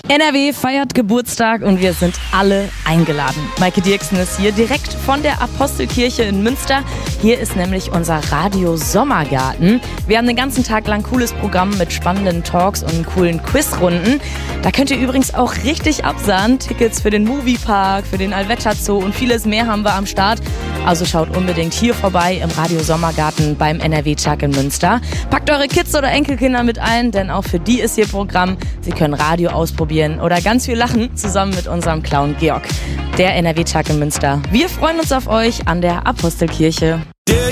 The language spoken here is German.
NRW feiert Geburtstag und wir sind alle eingeladen. Maike Dirksen ist hier direkt von der Apostelkirche in Münster. Hier ist nämlich unser Radio Sommergarten. Wir haben den ganzen Tag lang cooles Programm mit spannenden Talks und coolen Quizrunden. Da könnt ihr übrigens auch richtig absahen. Tickets für den Moviepark, für den Allwetter Zoo und vieles mehr haben wir am Start. Also schaut unbedingt hier vorbei im Radio Sommergarten beim NRW-Tag in Münster. Packt eure Kids oder Enkelkinder mit ein, denn auch für die ist hier Programm. Sie können Radio ausprobieren oder ganz viel lachen, zusammen mit unserem Clown Georg. Der NRW-Tag in Münster. Wir freuen uns auf euch an der Apostelkirche.